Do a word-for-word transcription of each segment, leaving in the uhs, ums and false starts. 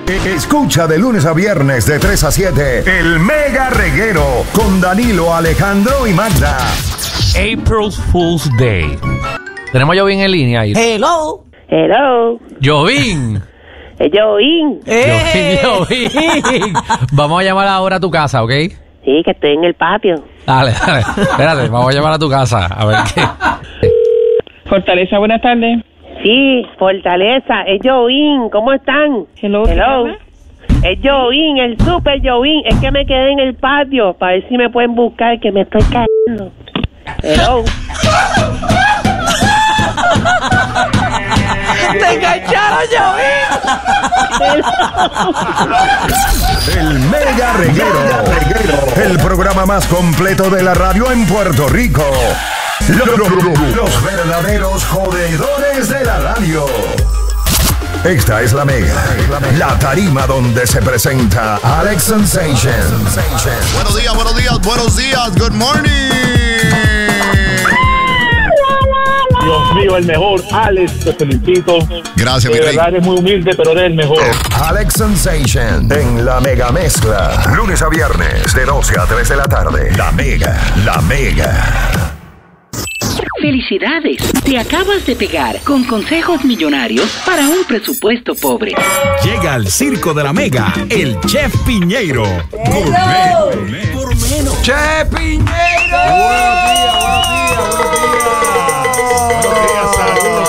Escucha de lunes a viernes de tres a siete el Mega Reguero con Danilo, Alejandro y Magda. April Fool's Day. Tenemos a Jovín en línea ahí. Hello. Hello. Jovín. Jovín. Jovín, Jovín. Vamos a llamar ahora a tu casa, ¿ok? Sí, que estoy en el patio. Dale, dale. Espérate, vamos a llamar a tu casa. A ver qué. Fortaleza, buenas tardes. Sí, Fortaleza, es Jovín, ¿cómo están? Hello. Hello. Es Jovín, el super Jovín. Es que me quedé en el patio para ver si me pueden buscar, que me estoy cayendo. Hello. ¡Te engancharon, Jovín! El Mega Reguero, el programa más completo de la radio en Puerto Rico. Los, los verdaderos jodedores de la radio. Esta es la Mega, la tarima donde se presenta Alex Sensation. Buenos días, buenos días, buenos días, good morning. Dios mío, el mejor, Alex, te felicito. Gracias, mi De rey. verdad eres muy humilde, pero eres el mejor. Alex Sensation en la Mega Mezcla. Lunes a viernes de doce a tres de la tarde. La Mega, la Mega. ¡Felicidades! Te acabas de pegar con consejos millonarios para un presupuesto pobre. Llega al Circo de la Mega, el Chef Piñeiro. Gourmet, gourmet por menos. ¡Chef Piñeiro! Buenos días, buenos días, buenos días. Buenos días, saludos,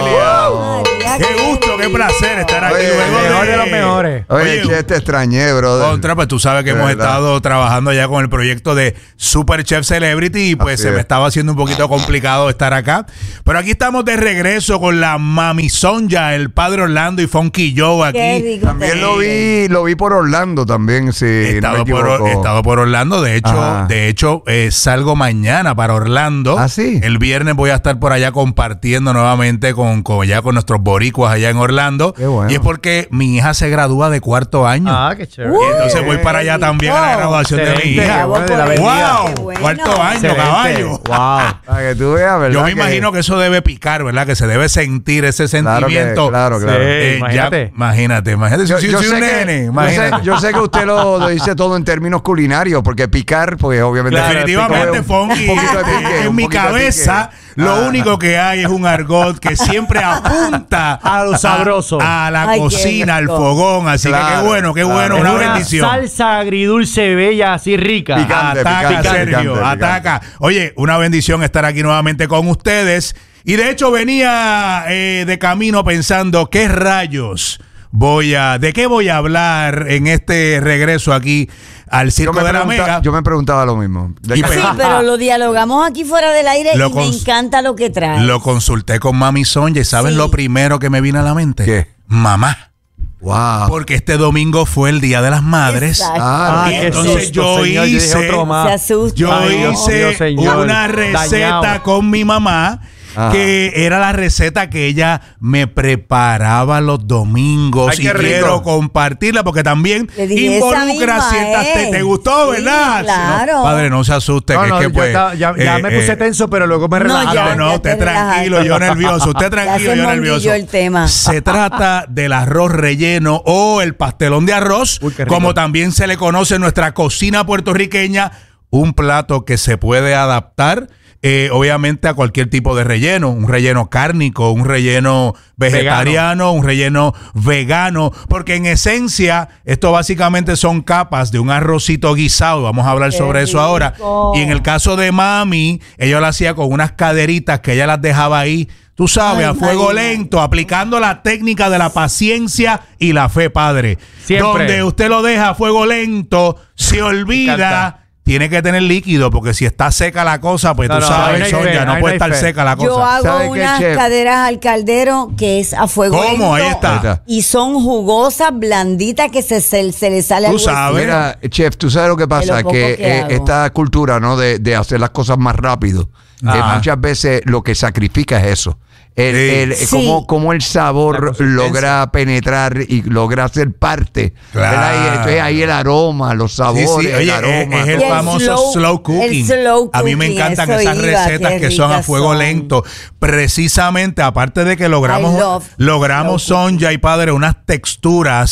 familia. Qué gusto, qué placer estar aquí. Oye, luego mejor de, de los mejores. Oye, che, te extrañé, brother. Contra, pues tú sabes que De hemos verdad. estado trabajando ya con el proyecto de Super Chef Celebrity y pues Así se me es. estaba haciendo un poquito complicado estar acá. Pero aquí estamos de regreso con la Mami Sonja, el padre Orlando y Funky Joe aquí. Qué rico. También lo vi, lo vi por Orlando también, sí. He no me estado, por, equivoco. he estado por Orlando, de hecho, Ajá. de hecho eh, salgo mañana para Orlando. ¿Ah, sí? El viernes voy a estar por allá compartiendo nuevamente con, con, ya con nuestros boricuas allá en Orlando. Qué bueno. Y es porque mi hija se gradúa de cuarto año. Ah, qué chévere. Y entonces voy para allá también a la graduación de mi Excelente. hija. Bravo por de la ella, bendiga. qué ¡Wow! bueno. Cuarto año, Excelente. caballo. Wow. Para que tú veas, ¿verdad? Yo me imagino que eso debe picar, ¿verdad? Que se debe sentir ese Claro que- sentimiento. claro, claro. Eh, Sí, ya- imagínate. imagínate, imagínate. Yo, Si yo soy sé un que, nene, yo, sé, imagínate. yo sé que usted lo, lo dice todo en términos culinarios, porque picar, pues obviamente... Claro, Definitivamente, un- Funky, un poquito de pique, en un mi poquito de cabeza pique. lo Ah. único que hay es un argot que siempre apunta A lo sabroso. a, a la Ay, qué cocina, al rico. fogón, así que Claro, qué bueno, qué claro. bueno, Es una, Una bendición. salsa agridulce, bella, así rica. Picante. Ataca, picante, Sergio, picante, picante. ataca. Oye, una bendición estar aquí nuevamente con ustedes. Y de hecho venía eh, de camino pensando qué rayos voy a, de qué voy a hablar en este regreso aquí al Yo Circo me, de la pregunta- Mega. yo me preguntaba lo mismo. ¿De Y qué- Sí, pero lo dialogamos aquí fuera del aire Lo y me cons- encanta lo que trae. Lo consulté con Mami Sonja y ¿sabes Sí. lo primero que me vino a la mente? ¿Qué? Mamá. Wow. Porque este domingo fue el Día de las Madres. Exacto. Ah, Y qué entonces susto, yo señor. Yo dije hice- otro más. Se asusta. Yo Ay, Dios hice mío, señor. una receta Dañado. con mi mamá. Ajá. Que era la receta que ella me preparaba los domingos. Ay, y qué rico. quiero compartirla porque también Le dije, involucra esa misma ciertas. Te, es. te gustó, Sí, ¿verdad? claro. No, padre, no se asuste. No, que no, es que yo pues, estaba- ya, ya eh, me puse eh, tenso, pero luego me No, relajé. ya, no, no, ya usted te tranquilo, relajaste. yo nervioso. Usted tranquilo, se yo mondilló nervioso. el tema. Se trata del arroz relleno o el pastelón de arroz, Uy, qué rico. como también se le conoce en nuestra cocina puertorriqueña, un plato que se puede adaptar. Eh, obviamente a cualquier tipo de relleno, un relleno cárnico, un relleno vegetariano, un relleno vegano, porque en esencia esto básicamente son capas de un arrocito guisado, vamos a hablar Qué sobre eso rico. ahora. Y en el caso de mami, ella lo hacía con unas caderitas que ella las dejaba ahí, tú sabes, Ay, a fuego María. lento, aplicando la técnica de la paciencia y la fe, padre. Siempre. Donde usted lo deja a fuego lento, se olvida. encanta. Tiene que tener líquido, porque si está seca la cosa, pues No, tú no, sabes, ahí no hay Sonja, fe, no ahí puede no hay estar fe. seca la cosa. Yo hago ¿Sabe qué, unas chef? caderas al caldero que es a fuego ¿Cómo? lento. Ahí está. Ahí está. Y son jugosas, blanditas, que se, se, se le sale Tú al sabes. huesito. Mira, chef, tú sabes lo que pasa, lo poco que, que eh, hago. esta cultura, ¿no? De, de hacer las cosas más rápido, eh, Ajá. muchas veces lo que sacrifica es eso. El, Sí. el- Sí. cómo, cómo el La sabor consistencia. logra penetrar y logra ser parte. Claro. ¿verdad? Y entonces ahí el aroma, los Sí, sabores, sí, oye, el es, aroma. es el Y el famoso slow- slow, cooking. el slow A mí me cooking, encantan eso esas iba, recetas qué que son a ricas fuego son. lento. Precisamente, aparte de que I logramos, love logramos slow cooking. Sonja y padre, unas texturas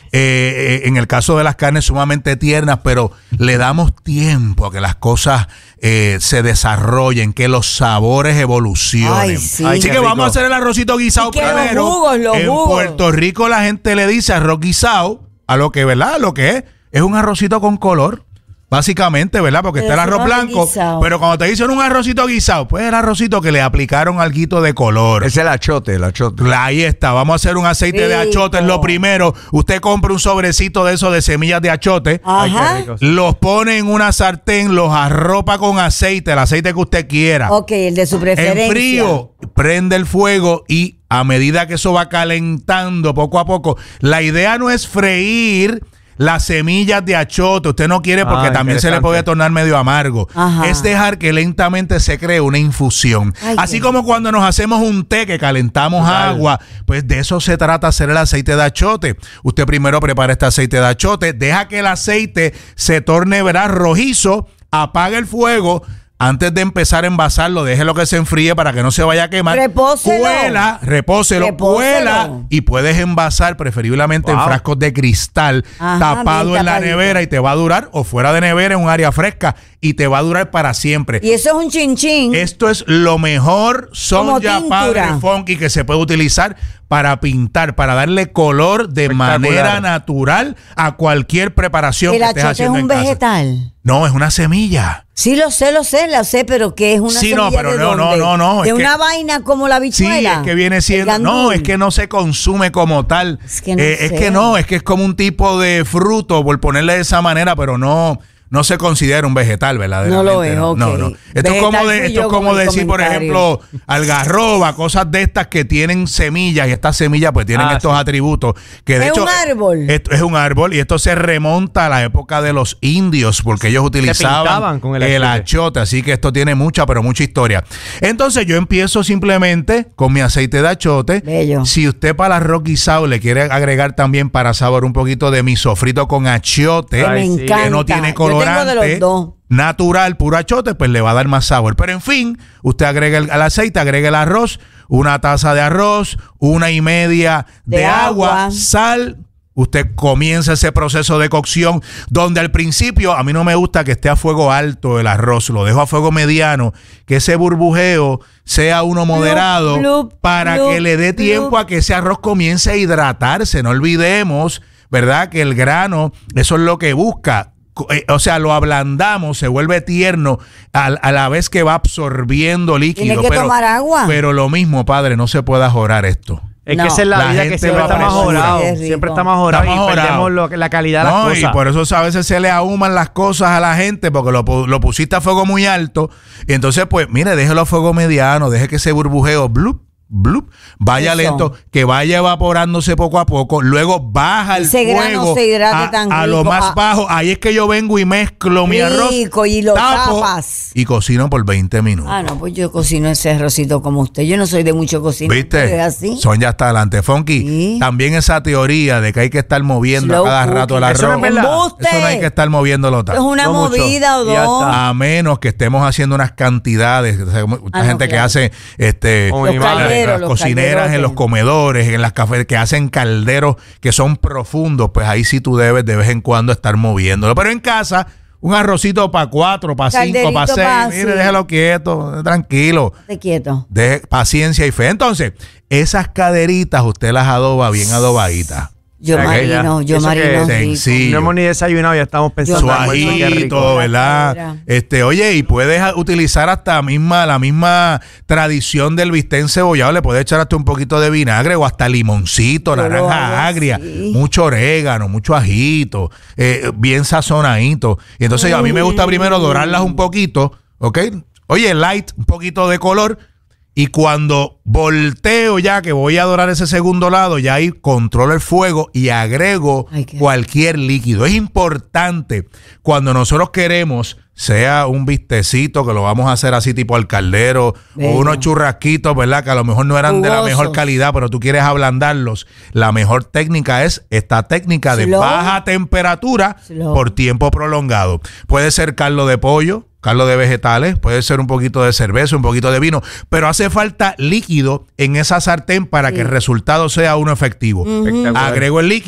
eh, en el caso de las carnes sumamente tiernas, pero le damos tiempo a que las cosas eh, se desarrollen, que los sabores evolucionen. Ay, sí. Así Ay, que vamos a hacer el arrocito guisado Y que los primero. jugos, los en jugos. Puerto Rico la gente le dice arroz guisado a lo que, ¿verdad? Lo que es, es un arrocito con color. Básicamente, ¿verdad? Porque Pero está el si arroz no es blanco, guisado. pero cuando te dicen un arrocito guisado, pues el arrocito que le aplicaron alguito de color. Es el achote, el achote. Ahí está, vamos a hacer un aceite de Rico. achote, es lo primero. Usted compra un sobrecito de esos de semillas de achote, Ajá. los pone en una sartén, los arropa con aceite, el aceite que usted quiera. Ok, el de su preferencia. En frío, prende el fuego y a medida que eso va calentando poco a poco, la idea no es freír las semillas de achote, usted no quiere porque Ah, también se le puede tornar medio amargo. Ajá. Es dejar que lentamente se cree una infusión. Ay, Así qué- como cuando nos hacemos un té que calentamos Total. agua, pues de eso se trata hacer el aceite de achote. Usted primero prepara este aceite de achote, deja que el aceite se torne, ¿verdad?, rojizo, apaga el fuego. Antes de empezar a envasarlo, déjelo que se enfríe para que no se vaya a quemar. Repóselo. Cuela, repóselo, Repóselo. cuela y puedes envasar preferiblemente Wow. en frascos de cristal, Ajá, tapado bien en la tapadito. nevera y te va a durar, o fuera de nevera en un área fresca y te va a durar para siempre. Y eso es un chinchín. Esto es lo mejor, son Como ya tintura. padre funky que se puede utilizar para pintar, para darle color de Espectacular. manera natural a cualquier preparación El que estés achote es haciendo un en casa. vegetal. No, es una semilla. Sí, lo sé, lo sé, lo sé, pero ¿qué es una Sí, semilla no, pero de no, no, dónde? no, no, De es que- una vaina como la Sí, habichuela. es que viene siendo. El No, gandul. es que no se consume como tal. Es que no Eh, es sé. que no, es que es como un tipo de fruto, por ponerle de esa manera, pero no. No se considera un vegetal, verdaderamente. No lo es, ok. No, no. Esto es Vegetal como, de, fui esto yo es con como el decir, por comentario. ejemplo, algarroba, cosas de estas que tienen semillas y estas semillas pues tienen Ah, estos sí. atributos. Que de Es hecho, un árbol. Esto es un árbol y esto se remonta a la época de los indios porque ellos utilizaban pintaban con el el achote. achote, así que esto tiene mucha, pero mucha historia. Entonces yo empiezo simplemente con mi aceite de achote. Bello. Si usted para el arroz guisado le quiere agregar también para sabor un poquito de mi sofrito con achiote, Que me Ay, sí. encanta. que no tiene Yo tengo colorante, de los dos. natural, puro achote, pues le va a dar más sabor. Pero en fin, usted agrega el, al aceite, agrega el arroz, una taza de arroz, una y media de, De agua, agua. sal. Usted comienza ese proceso de cocción donde al principio a mí no me gusta que esté a fuego alto el arroz, lo dejo a fuego mediano, que ese burbujeo sea uno moderado blup, para blup, que le dé tiempo blup. a que ese arroz comience a hidratarse. No olvidemos, ¿verdad?, que el grano, eso es lo que busca. Eh, O sea, lo ablandamos, se vuelve tierno a, a la vez que va absorbiendo líquido. Tiene que pero, tomar agua. Pero lo mismo, padre, no se puede ajorar esto. Es No. que esa es la, La vida gente que siempre lo está más apresura. jorado. Qué rico. Siempre está más jorado Está más y jorado. perdemos lo- la calidad de las No, cosas. y por eso a veces se le ahuman las cosas a la gente porque lo, pu- lo pusiste a fuego muy alto. Y entonces, pues, mire, déjelo a fuego mediano, deje que ese burbujeo, blup, blup, vaya Eso. lento, que vaya evaporándose poco a poco. Luego baja el Ese grano fuego se hidrate a, tan a lo rico. más Ah. bajo. Ahí es que yo vengo y mezclo mi arroz. Rico, y lo tapas. y cocino por veinte minutos. Ah, no, pues yo cocino ese arrocito como usted. Yo no soy de mucho cocinar. ¿Viste? ¿Es así? Son ya hasta adelante. Funky, Sí. también esa teoría de que hay que estar moviendo Slow a cada rato el cooking. arroz. Eso no es verdad. ¡Embuste! Eso no hay que estar moviéndolo Es tanto. una No mucho. movida o Y ya dos. está. A menos que estemos haciendo unas cantidades. O sea, mucha Ah, no, gente que claro. hace este, Los las- calderos, las los cocineras calderotes. en los comedores, en las cafés, que hacen calderos que son profundos, pues ahí sí tú debes de vez en cuando estar moviéndolo. Pero en casa, un arrocito para cuatro, para cinco, Calderito para seis. pa' Mire, así. déjalo quieto, tranquilo. Esté quieto. Deje paciencia y fe. Entonces, esas caderitas usted las adoba bien adobaditas. Yo O sea, que marino, ya- yo eso marino que- rico. Sencillo. No hemos ni desayunado, ya estamos pensando Yo en almuerzo, qué rico. Suavito, ¿verdad? Cadera. Este, oye, y puedes a- utilizar hasta misma, la misma tradición del bistec encebollado, le puedes echar hasta un poquito de vinagre o hasta limoncito, Yo lo naranja hago agria, así. mucho orégano, mucho ajito, eh, bien sazonadito. Y entonces a mí me gusta primero dorarlas un poquito, ¿ok? Oye, light, un poquito de color. Y cuando volteo ya, que voy a dorar ese segundo lado, ya ahí controlo el fuego y agrego Ay, qué- cualquier líquido. Es importante cuando nosotros queremos, sea un bistecito, que lo vamos a hacer así tipo al caldero, Bello. o unos churrasquitos, ¿verdad? Que a lo mejor no eran de la Jugosos. mejor calidad, pero tú quieres ablandarlos. La mejor técnica es esta técnica de Slow. baja temperatura Slow. por tiempo prolongado. Puede ser caldo de pollo, caldo de vegetales, puede ser un poquito de cerveza, un poquito de vino, pero hace falta líquido en esa sartén para Sí. que el resultado sea uno efectivo. Espectacular. Agrego el líquido,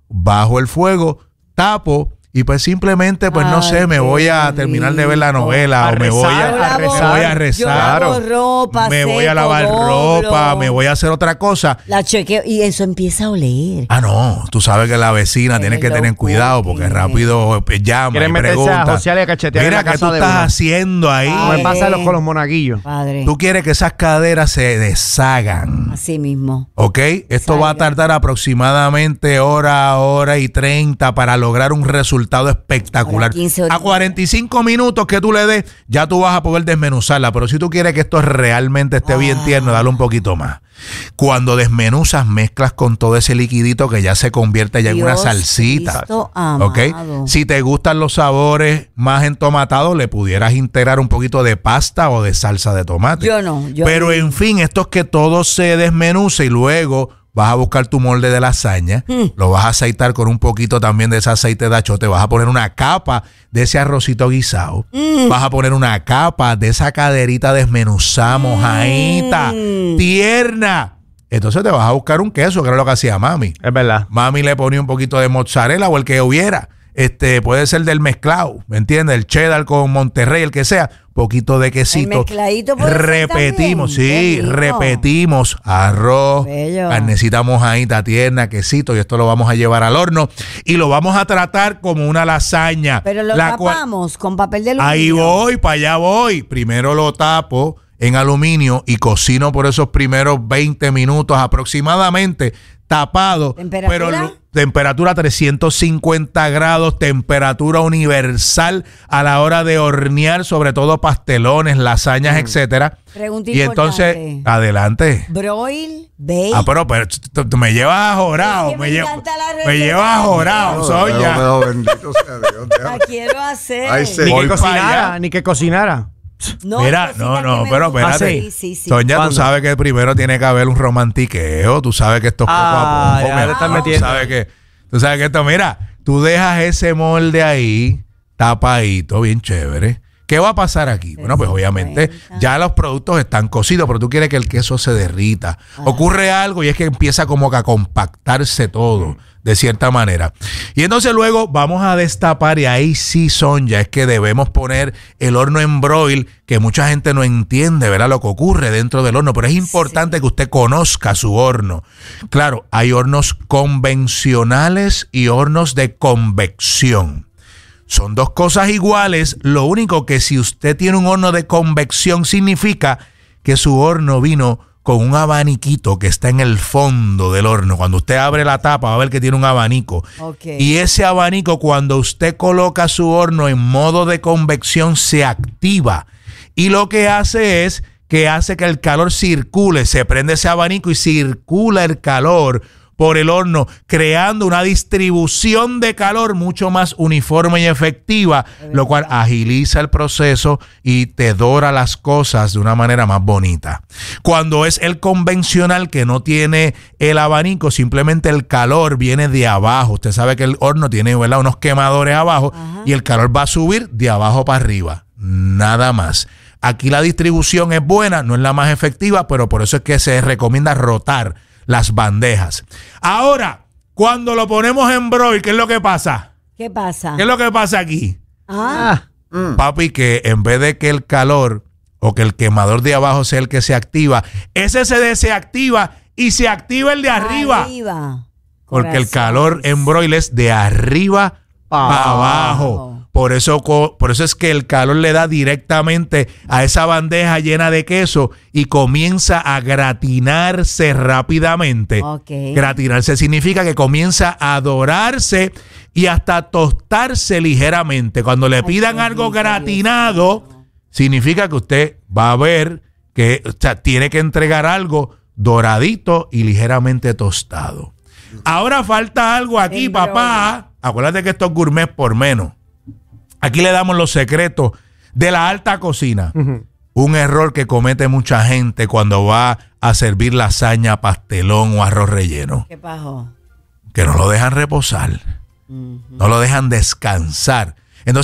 bajo el fuego, tapo y pues simplemente, pues no Ay, sé, me qué voy a terminar de ver la novela A o me voy rezar, a, a me rezar. voy a Yo rezar, lavo ropa, me voy a seco, lavar doblo. ropa, me voy a hacer otra cosa. La chequeo y eso empieza a oler. Ah, no, tú sabes que la vecina Qué tiene que tener loco, cuidado porque qué. rápido eh, llama Quieren y meterse a pregunta. josearle y a cachetear en Mira, la ¿qué tú casa de estás uno? haciendo ahí? No me Ay. pasa los- con los monaguillos. Padre. Tú quieres que esas caderas se deshagan. Así mismo. ¿Ok? Esto va a Salga. tardar aproximadamente hora, hora y treinta para lograr un resultado espectacular. Hora quince, A cuarenta y cinco minutos que tú le des, ya tú vas a poder desmenuzarla. Pero si tú quieres que esto realmente esté bien Ah. tierno, dale un poquito más. Cuando desmenuzas, mezclas con todo ese liquidito que ya se convierte ya en una Dios salsita. Cristo ¿Ok? amado. Si te gustan los sabores más entomatados, le pudieras integrar un poquito de pasta o de salsa de tomate. Yo no, yo Pero no. en fin, esto es que todo se desmenuce y luego vas a buscar tu molde de lasaña, Mm. lo vas a aceitar con un poquito también de ese aceite de achote, vas a poner una capa de ese arrocito guisado, Mm. vas a poner una capa de esa caderita desmenuzada, mojadita, Mm. tierna. Entonces te vas a buscar un queso, que era lo que hacía mami. Es verdad. Mami le ponía un poquito de mozzarella o el que hubiera. Este, puede ser del mezclado, ¿me entiendes? El cheddar con Monterrey, el que sea. Poquito de quesito. El mezcladito puede ser Repetimos, también. sí, Qué rico. repetimos. Arroz, Bello. carnecita mojadita, tierna, quesito. Y esto lo vamos a llevar al horno. Y lo vamos a tratar como una lasaña. Pero lo la cual- tapamos con papel de aluminio. Ahí voy, para allá voy. Primero lo tapo en aluminio y cocino por esos primeros veinte minutos aproximadamente, tapado. ¿Temperatura? Pero lo- temperatura trescientos cincuenta grados, temperatura universal a la hora de hornear, sobre todo pastelones, lasañas, etcétera. Pregunta Y entonces, importante. adelante. Broil, bake. Ah, pero, pero tú- tú me llevas jorado, Es que me, me lleva- encanta la me receta, llevas jorado, Dios. Sonia. No, no, bendito sea Dios. La quiero hacer. Ay, sí. Ni Voy que pa' cocinara, allá. ni que cocinara. No, Mira, cosita no, que no, me pero gusta. espérate. Sí, sí, sí. Sonia, tú ¿Cuándo? sabes que primero tiene que haber un romantiqueo. Tú sabes que esto es poco Ah, a poco. ya mi te estás amor. Tú metiendo. sabes que, tú sabes que esto, mira, tú dejas ese molde ahí, tapadito, bien chévere. ¿Qué va a pasar aquí? Bueno, pues obviamente ya los productos están cocidos, pero tú quieres que el queso se derrita. Ocurre algo y es que empieza como que a compactarse todo, de cierta manera. Y entonces luego vamos a destapar y ahí sí, Sonia, es que debemos poner el horno en broil, que mucha gente no entiende, ¿verdad? Lo que ocurre dentro del horno, pero es importante que usted conozca su horno. Claro, hay hornos convencionales y hornos de convección. Son dos cosas iguales, lo único que si usted tiene un horno de convección significa que su horno vino con un abaniquito que está en el fondo del horno. Cuando usted abre la tapa va a ver que tiene un abanico. Ok. Y ese abanico, cuando usted coloca su horno en modo de convección, se activa. Y lo que hace es que hace que el calor circule, se prende ese abanico y circula el calor por el horno, creando una distribución de calor mucho más uniforme y efectiva, lo cual agiliza el proceso y te dora las cosas de una manera más bonita. Cuando es el convencional que no tiene el abanico, simplemente el calor viene de abajo. Usted sabe que el horno tiene, ¿verdad?, unos quemadores abajo. Ajá. Y el calor va a subir de abajo para arriba. Nada más. Aquí la distribución es buena, no es la más efectiva, pero por eso es que se recomienda rotar las bandejas. Ahora, cuando lo ponemos en broil, ¿qué es lo que pasa? ¿Qué pasa? ¿Qué es lo que pasa aquí? Ah. Mm. Papi, que en vez de que el calor o que el quemador de abajo sea el que se activa, ese se desactiva y se activa el de arriba. Arriba. Porque el calor en broil es de arriba para abajo. Por eso, por eso es que el calor le da directamente a esa bandeja llena de queso y comienza a gratinarse rápidamente. Okay. Gratinarse significa que comienza a dorarse y hasta tostarse ligeramente. Cuando le pidan Ay, algo rico, gratinado, Dios. significa que usted va a ver que, o sea, tiene que entregar algo doradito y ligeramente tostado. Ahora falta algo aquí, en papá. Acuérdate que esto es gourmet por menos. Aquí le damos los secretos de la alta cocina. Uh-huh. Un error que comete mucha gente cuando va a servir lasaña, pastelón o arroz relleno. ¿Qué pasó? Que no lo dejan reposar. Uh-huh. No lo dejan descansar. Entonces,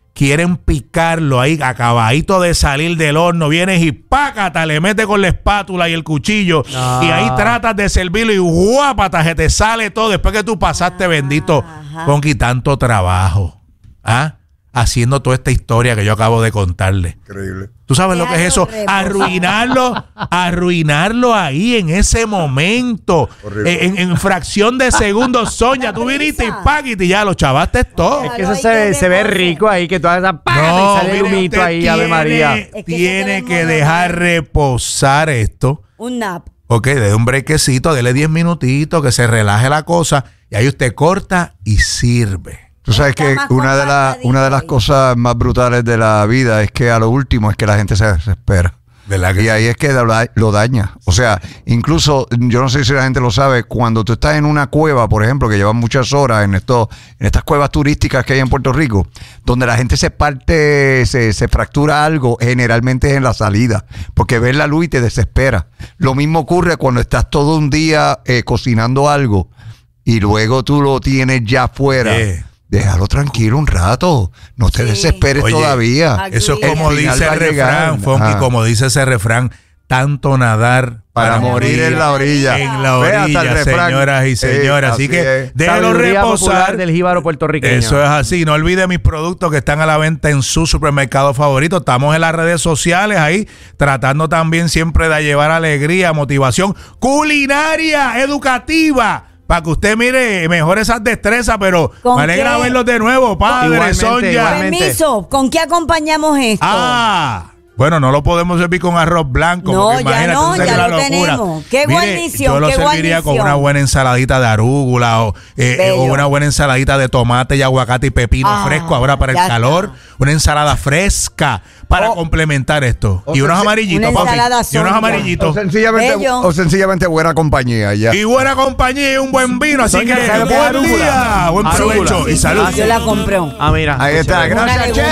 quieren picarlo ahí, acabadito de salir del horno, vienes y pácata, le metes con la espátula y el cuchillo, No. y ahí tratas de servirlo y guápata, se te sale todo después que tú pasaste, bendito, con y tanto trabajo, ¿ah? Haciendo toda esta historia que yo acabo de contarle. Increíble. ¿Tú sabes lo que es eso? Arruinarlo, arruinarlo ahí en ese momento. Horrible. En, en fracción de segundos, Sonia, tú viniste y paquiti, ya lo chavaste todo. Es que eso se, se ve rico ahí, que toda esa ¡pam! No, y sale el mire, humito usted ahí, Ave tiene- María. Es que Tiene eso que queremos dejar ver. reposar esto. Un nap. Ok, dé un brequecito, dele diez minutitos, que se relaje la cosa, y ahí usted corta y sirve. Tú sabes Está que más una de, la- compactadito una de las ahí. cosas más brutales de la vida es que a lo último es que la gente se desespera. ¿Verdad que Y ahí es que lo, lo daña. O sea, incluso, yo no sé si la gente lo sabe, cuando tú estás en una cueva, por ejemplo, que llevan muchas horas en esto, en estas cuevas turísticas que hay en Puerto Rico, donde la gente se parte, se, se fractura algo, generalmente es en la salida, porque ves la luz y te desespera. Lo mismo ocurre cuando estás todo un día eh, cocinando algo y luego tú lo tienes ya afuera. Yeah. Déjalo tranquilo un rato, no te Sí. desesperes Oye, todavía. Eso es El como final dice va el a llegar. refrán, Fonky, Ajá. como dice ese refrán, tanto nadar Para morir en la orilla. En la Ve hasta orilla, el refrán. señoras y Sí, señores. así así que es. déjelo Sabiduría popular reposar. del jíbaro puertorriqueño. Eso es así. No olvide mis productos que están a la venta en su supermercado favorito. Estamos en las redes sociales ahí, tratando también siempre de llevar alegría, motivación culinaria, educativa, para que usted mire mejor esas destrezas, pero ¿Con me alegra qué? verlos de nuevo, padre, Igualmente, Sonia. igualmente. Permiso, ¿con qué acompañamos esto? Ah, bueno, no lo podemos servir con arroz blanco. No, porque ya imagínate, no, eso es ya una lo locura. tenemos. Qué Mire, guarnición, yo lo qué serviría con guarnición. una buena ensaladita de arúgula o, eh, eh, o Bello. una buena ensaladita de tomate y aguacate y pepino Ah, fresco ahora para ya el calor. está. Una ensalada fresca para O- complementar esto. o Y unos sea, amarillitos, una papi. ensalada Y unos soya. amarillitos. O sencillamente, Bello. o sencillamente buena compañía ya. Y buena compañía y un buen vino. Así Sonia, que ¿sabe qué buen arúgula? día, buen Arúgula. provecho y salud. Yo la compré. Ah, mira. Ahí está, Una gracias, le Che.